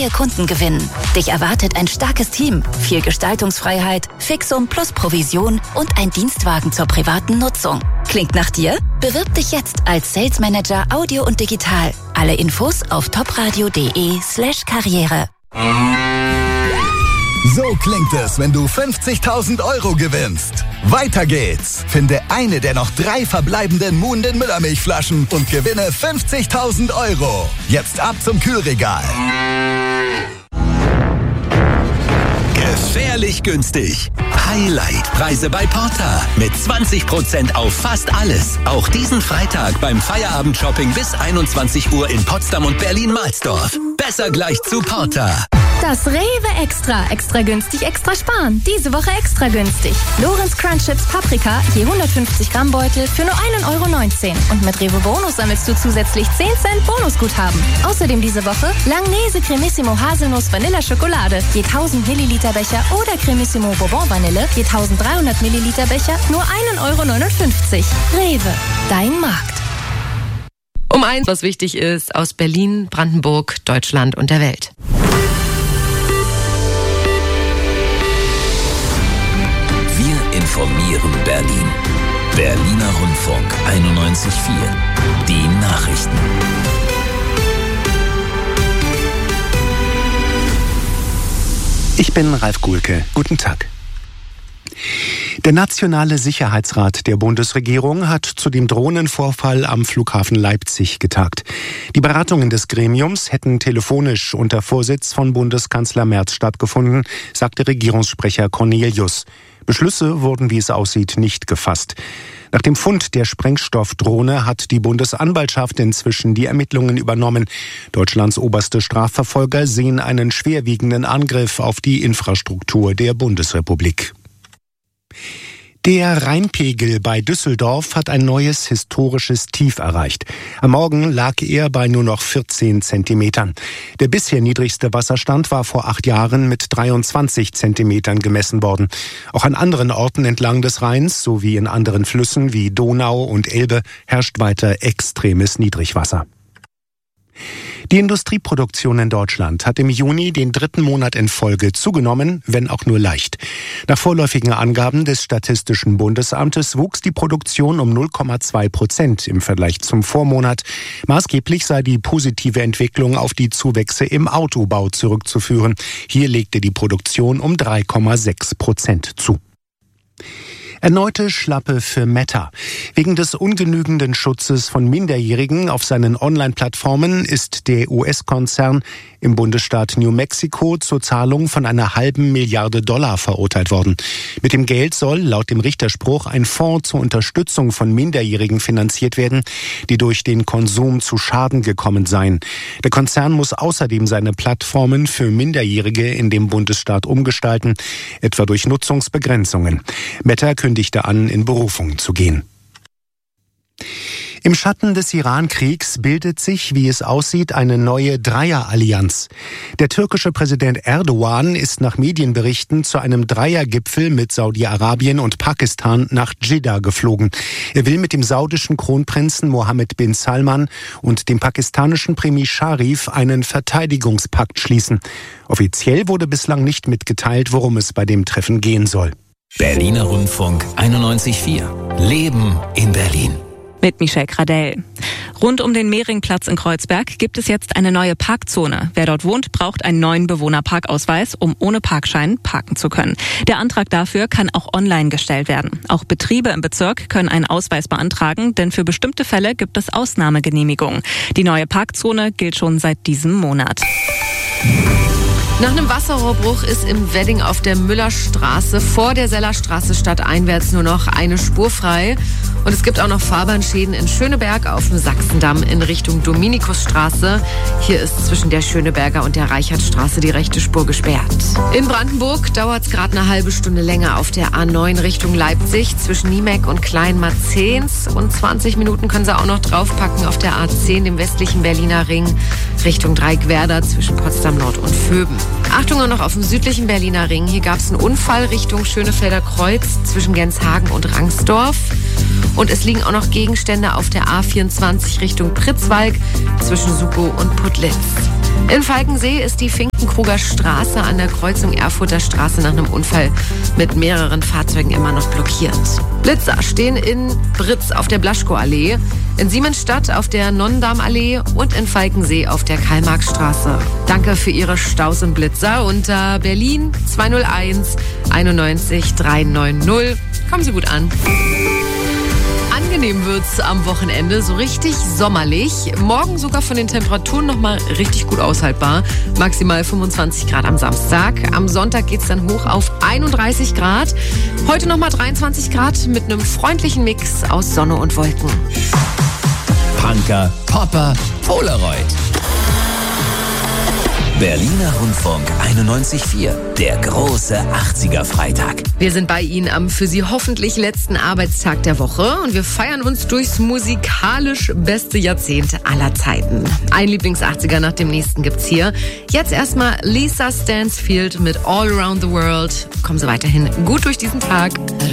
neue Kunden gewinnen. Dich erwartet ein starkes Team, viel Gestaltungsfreiheit, Fixum plus Provision und ein Dienstwagen zur privaten Nutzung. Klingt nach dir? Bewirb dich jetzt als Sales Manager Audio und Digital. Alle Infos auf topradio.de/Karriere. So klingt es, wenn du 50.000 € gewinnst. Weiter geht's. Finde eine der noch 3 verbleibenden Muhnden Müllermilchflaschen und gewinne 50.000 €. Jetzt ab zum Kühlregal. Gefährlich günstig. Highlight-Preise bei Porter. Mit 20% auf fast alles. Auch diesen Freitag beim Feierabend-Shopping bis 21 Uhr in Potsdam und Berlin-Mahlsdorf. Besser gleich zu Porter. Das Rewe Extra. Extra günstig, extra sparen. Diese Woche extra günstig. Lorenz Crunch Chips Paprika, je 150 Gramm Beutel für nur 1,19 €. Und mit Rewe Bonus sammelst du zusätzlich 10 Cent Bonusguthaben. Außerdem diese Woche Langnese Cremissimo Haselnuss Vanilla Schokolade, je 1000 Milliliter Becher oder Cremissimo Bourbon Vanille, je 1300 Milliliter Becher, nur 1,59 €. Rewe, dein Markt. Um eins, was wichtig ist, aus Berlin, Brandenburg, Deutschland und der Welt. Wir informieren Berlin. Berliner Rundfunk 91.4. Die Nachrichten. Ich bin Ralf Guhlke. Guten Tag. Der Nationale Sicherheitsrat der Bundesregierung hat zu dem Drohnenvorfall am Flughafen Leipzig getagt. Die Beratungen des Gremiums hätten telefonisch unter Vorsitz von Bundeskanzler Merz stattgefunden, sagte Regierungssprecher Cornelius. Beschlüsse wurden, wie es aussieht, nicht gefasst. Nach dem Fund der Sprengstoffdrohne hat die Bundesanwaltschaft inzwischen die Ermittlungen übernommen. Deutschlands oberste Strafverfolger sehen einen schwerwiegenden Angriff auf die Infrastruktur der Bundesrepublik. Der Rheinpegel bei Düsseldorf hat ein neues historisches Tief erreicht. Am Morgen lag er bei nur noch 14 Zentimetern. Der bisher niedrigste Wasserstand war vor 8 Jahren mit 23 Zentimetern gemessen worden. Auch an anderen Orten entlang des Rheins sowie in anderen Flüssen wie Donau und Elbe herrscht weiter extremes Niedrigwasser. Die Industrieproduktion in Deutschland hat im Juni den 3. Monat in Folge zugenommen, wenn auch nur leicht. Nach vorläufigen Angaben des Statistischen Bundesamtes wuchs die Produktion um 0,2% im Vergleich zum Vormonat. Maßgeblich sei die positive Entwicklung auf die Zuwächse im Autobau zurückzuführen. Hier legte die Produktion um 3,6% zu. Erneute Schlappe für Meta. Wegen des ungenügenden Schutzes von Minderjährigen auf seinen Online-Plattformen ist der US-Konzern im Bundesstaat New Mexico zur Zahlung von einer $500 Milliarden verurteilt worden. Mit dem Geld soll laut dem Richterspruch ein Fonds zur Unterstützung von Minderjährigen finanziert werden, die durch den Konsum zu Schaden gekommen seien. Der Konzern muss außerdem seine Plattformen für Minderjährige in dem Bundesstaat umgestalten, etwa durch Nutzungsbegrenzungen. Meta kündigte an, in Berufung zu gehen. Im Schatten des Iran-Kriegs bildet sich, wie es aussieht, eine neue Dreierallianz. Der türkische Präsident Erdogan ist nach Medienberichten zu einem Dreiergipfel mit Saudi-Arabien und Pakistan nach Dschidda geflogen. Er will mit dem saudischen Kronprinzen Mohammed bin Salman und dem pakistanischen Premier Sharif einen Verteidigungspakt schließen. Offiziell wurde bislang nicht mitgeteilt, worum es bei dem Treffen gehen soll. Berliner Rundfunk 91.4. Leben in Berlin. Mit Michelle Gradell. Rund um den Mehringplatz in Kreuzberg gibt es jetzt eine neue Parkzone. Wer dort wohnt, braucht einen neuen Bewohnerparkausweis, um ohne Parkschein parken zu können. Der Antrag dafür kann auch online gestellt werden. Auch Betriebe im Bezirk können einen Ausweis beantragen, denn für bestimmte Fälle gibt es Ausnahmegenehmigungen. Die neue Parkzone gilt schon seit diesem Monat. Nach einem Wasserrohrbruch ist im Wedding auf der Müllerstraße vor der Sellerstraße stadteinwärts nur noch eine Spur frei. Und es gibt auch noch Fahrbahnschäden in Schöneberg auf dem Sachsendamm in Richtung Dominikusstraße. Hier ist zwischen der Schöneberger und der Reichertstraße die rechte Spur gesperrt. In Brandenburg dauert es gerade eine halbe Stunde länger auf der A9 Richtung Leipzig zwischen Niemeck und Kleinmarzehns. Und 20 Minuten können Sie auch noch draufpacken auf der A10, dem westlichen Berliner Ring, Richtung Dreieckwerder zwischen Potsdam Nord und Vöben. Achtung auch noch auf dem südlichen Berliner Ring. Hier gab es einen Unfall Richtung Schönefelder Kreuz zwischen Genshagen und Rangsdorf. Und es liegen auch noch Gegenstände auf der A24 Richtung Pritzwalk zwischen Sukow und Putlitz. In Falkensee ist die Finkenkruger Straße an der Kreuzung Erfurter Straße nach einem Unfall mit mehreren Fahrzeugen immer noch blockiert. Blitzer stehen in Britz auf der Blaschko-Allee, in Siemensstadt auf der Nonnendarm-Allee und in Falkensee auf der Karl-Marx-Straße. Danke für Ihre Staus und Blitzer unter Berlin 201 91 390. Kommen Sie gut an. Angenehm wird's am Wochenende, so richtig sommerlich. Morgen sogar von den Temperaturen nochmal richtig gut aushaltbar. Maximal 25 Grad am Samstag. Am Sonntag geht's dann hoch auf 31 Grad. Heute nochmal 23 Grad mit einem freundlichen Mix aus Sonne und Wolken. Punker, Popper, Polaroid. Berliner Rundfunk 91.4, der große 80er-Freitag. Wir sind bei Ihnen am für Sie hoffentlich letzten Arbeitstag der Woche und wir feiern uns durchs musikalisch beste Jahrzehnt aller Zeiten. Ein Lieblings-80er nach dem nächsten gibt's hier. Jetzt erstmal Lisa Stansfield mit All Around the World. Kommen Sie weiterhin gut durch diesen Tag.